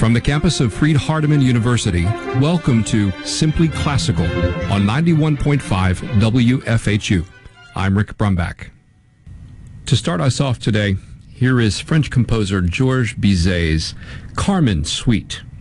From the campus of Freed-Hardeman University, welcome to Simply Classical on 91.5 WFHU. I'm Rick Brumbach. To start us off today, here is French composer Georges Bizet's Carmen Suite.